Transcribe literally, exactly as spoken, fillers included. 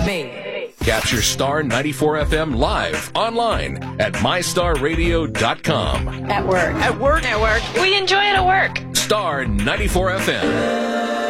Me. Capture Star ninety-four F M live online at my star radio dot com. At work. At work. At work. We enjoy it at work. Star ninety-four F M.